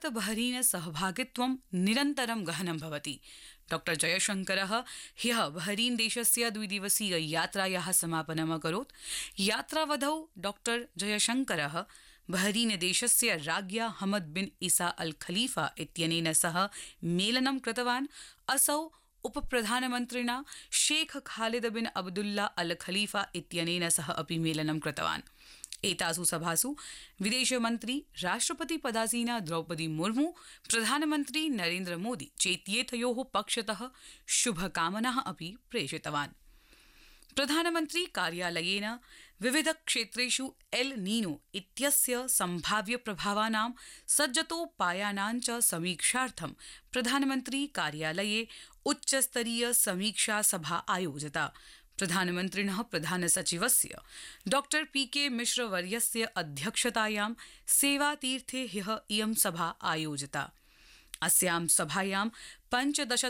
Bharata Bahrain सहभागित्वं निरन्तरं गहनं भवति। डॉ जयशंकरः ह्यः बहरीन देशस्य द्विदिवसीय यात्रायाः समापनम् अकरोत्। यात्रावधौ डॉ जयशंकरः बहरीन देशस्य राज्ञा हमद बिन ईसा अल खलीफा इत्यनेन सह मेलनं कृतवान्। असौ उपप्रधानमन्त्रिणा शेख खालिद बिन अब्दुल्ला अल खलीफा इत्यनेन सह अपि मेलनं कृतवान्। एतासु सभासु विदेशमन्त्री राष्ट्रपति पदासीना द्रौपदी मुर्मू, प्रधानमन्त्री नरेन्द्र मोदी चेत्येतयोः पक्षतः शुभकामनाः अपि प्रेषितवान्। प्रधानमन्त्री कार्यालयेन विविध क्षेत्रेषु एल नीनो इत्यस्य सम्भाव्य प्रभावानां सज्जतोपायानां च समीक्षार्थं प्रधानमन्त्री कार्यालये उच्चस्तरीय समीक्षा सभा आयोजिता। प्रधानमन्त्रिणः प्रधानसचिवस्य डॉ पीके मिश्र वर्यस्य अध्यक्षतायां सेवातीर्थे ह्यः इयं सभा आयोजिता। अस्यां सभायां 15